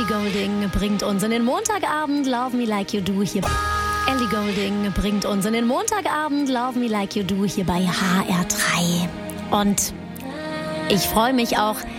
Ellie Goulding bringt uns in den Montagabend Love Me Like You Do hier. Ellie Goulding bringt uns in den Montagabend Love Me Like You Do hier bei HR3. Und ich freue mich auch,